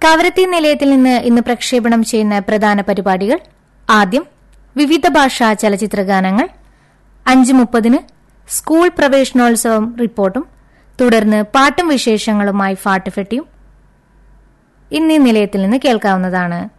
കവരത്തി നിലയത്തിൽ നിന്ന് ഇന്ന് പ്രക്ഷേപണം ചെയ്യുന്ന പ്രധാന പരിപാടികൾ: ആദ്യം വിവിധ ഭാഷാ ചലച്ചിത്രഗാനങ്ങൾ, 5:30 സ്കൂൾ പ്രവേശനോത്സവം റിപ്പോർട്ടും, തുടർന്ന് പാട്ടും വിശേഷങ്ങളുമായി ഫാട്ടുഫെട്ടിയും ഇന്നീ നിലയത്തിൽ നിന്ന് കേൾക്കാവുന്നതാണ്.